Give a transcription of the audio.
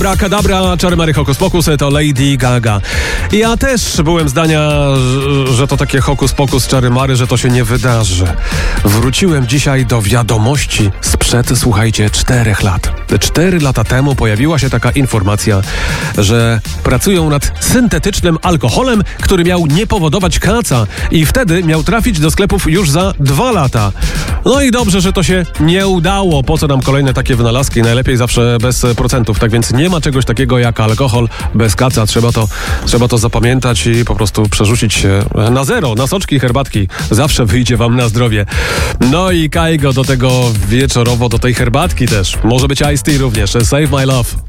Abracadabra, czary mary hokus pokus, to Lady Gaga. Ja też byłem zdania, że to takie hokus pokus, czary mary, że to się nie wydarzy. Wróciłem dzisiaj do wiadomości sprzed, słuchajcie, 4 lat. 4 lata temu pojawiła się taka informacja, że pracują nad syntetycznym alkoholem, który miał nie powodować kaca i wtedy miał trafić do sklepów już za 2 lata. No i dobrze, że to się nie udało. Po co nam kolejne takie wynalazki? Najlepiej zawsze bez procentów. Tak więc nie ma czegoś takiego jak alkohol bez kaca. Trzeba to zapamiętać i po prostu przerzucić się na zero, na soczki, herbatki. Zawsze wyjdzie wam na zdrowie. No i Kaigo do tego wieczorowo, do tej herbatki też. Może być Ice Tea również. Save My Love.